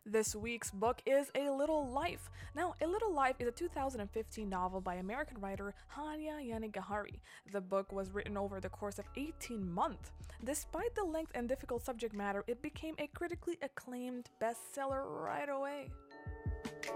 This week's book is A Little Life. Now, A Little Life is a 2015 novel by American writer Hanya Yanagihara. The book was written over the course of 18 months. Despite the length and difficult subject matter, it became a critically acclaimed bestseller right away.